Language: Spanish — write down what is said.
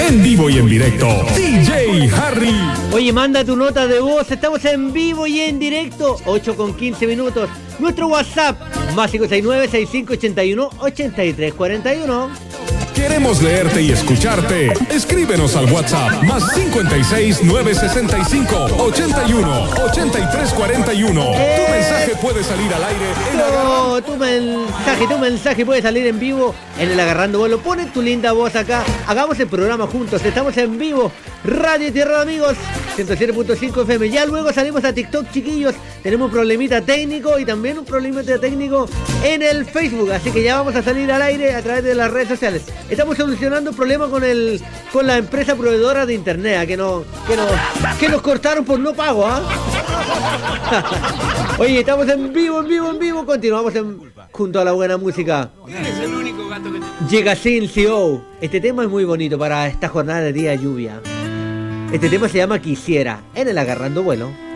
En vivo y en directo, DJ Harry. Oye, manda tu nota de voz. Estamos en vivo y en directo. 8:15. Nuestro WhatsApp, más 569-6581-8341. Queremos leerte y escucharte. Escríbenos al WhatsApp, más 56-965-81-8341. Tu mensaje puede salir al aire en Tu mensaje puede salir en vivo en el Agarrando Vuelo. Pone tu linda voz acá. Hagamos el programa juntos. Estamos en vivo. Radio Tierra de Amigos, 107.5 FM. Ya luego salimos a TikTok, chiquillos. Tenemos un problemita técnico y también un problemita técnico en el Facebook. Así que ya vamos a salir al aire a través de las redes sociales. Estamos solucionando un problema con la empresa proveedora de internet, que nos cortaron por no pago, ¿ah? Oye, estamos en vivo. Continuamos junto a la buena música. Es el único gato que Llega Cincio. Este tema es muy bonito para esta jornada de día de lluvia. Este tema se llama Quisiera, en el Agarrando Vuelo.